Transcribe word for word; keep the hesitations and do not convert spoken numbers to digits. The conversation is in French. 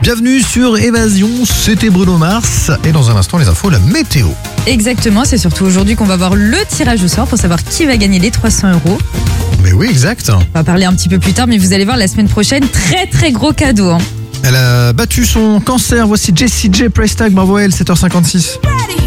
Bienvenue sur Évasion, c'était Bruno Mars. Et dans un instant, les infos, la météo. Exactement, c'est surtout aujourd'hui qu'on va voir le tirage au sort pour savoir qui va gagner les trois cents euros. Mais oui, exact. On va parler un petit peu plus tard, mais vous allez voir la semaine prochaine, très très gros cadeau. Hein. Elle a battu son cancer, voici Jessie J, Price Tag, bravo à elle, sept heures cinquante-six. Ready.